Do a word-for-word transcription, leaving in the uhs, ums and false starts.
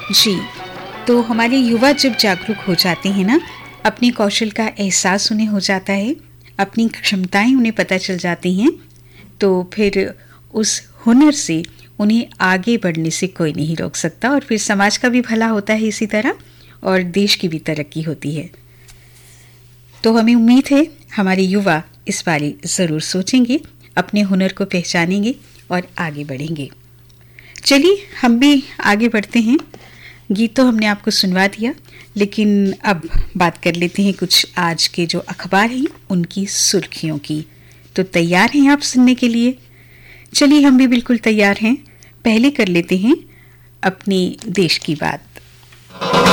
जी, तो हमारे युवा जब जागरूक हो जाते हैं ना, अपने कौशल का एहसास उन्हें हो जाता है, अपनी क्षमताएं उन्हें पता चल जाती हैं, तो फिर उस हुनर से उन्हें आगे बढ़ने से कोई नहीं रोक सकता और फिर समाज का भी भला होता है इसी तरह और देश की भी तरक्की होती है। तो हमें उम्मीद है हमारे युवा इस बारे ज़रूर सोचेंगे, अपने हुनर को पहचानेंगे और आगे बढ़ेंगे। चलिए हम भी आगे बढ़ते हैं। गीत तो हमने आपको सुनवा दिया, लेकिन अब बात कर लेते हैं कुछ आज के जो अखबार हैं उनकी सुर्खियों की। तो तैयार हैं आप सुनने के लिए? चलिए हम भी बिल्कुल तैयार हैं। पहले कर लेते हैं अपने देश की बात।